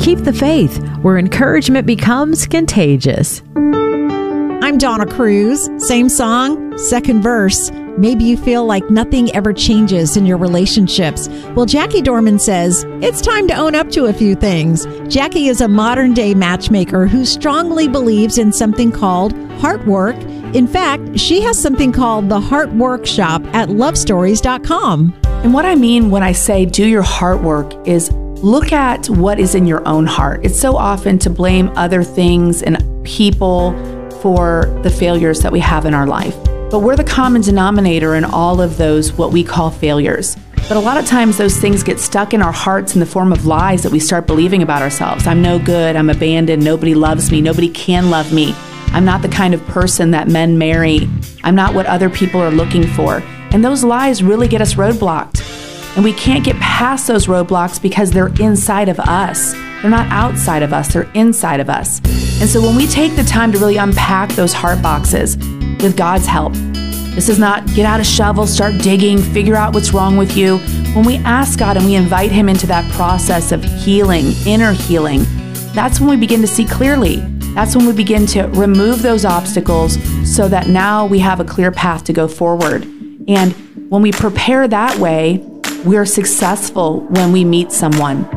Keep the faith, where encouragement becomes contagious. I'm Donna Cruz. Same song, second verse. Maybe you feel like nothing ever changes in your relationships. Well, Jackie Dorman says it's time to own up to a few things. Jackie is a modern-day matchmaker who strongly believes in something called heart work. In fact, she has something called the Heart Workshop at lovestories.com. And what I mean when I say do your heart work is look at what is in your own heart. It's so often to blame other things and people for the failures that we have in our life. But we're the common denominator in all of those, what we call failures. But a lot of times those things get stuck in our hearts in the form of lies that we start believing about ourselves. I'm no good, I'm abandoned, nobody loves me, nobody can love me. I'm not the kind of person that men marry. I'm not what other people are looking for. And those lies really get us roadblocked. And we can't get past those roadblocks because they're inside of us. They're not outside of us, they're inside of us. And so when we take the time to really unpack those heart boxes with God's help, this is not get out a shovel, start digging, figure out what's wrong with you. When we ask God and we invite Him into that process of healing, inner healing, that's when we begin to see clearly. That's when we begin to remove those obstacles so that now we have a clear path to go forward. And when we prepare that way, we're successful when we meet someone.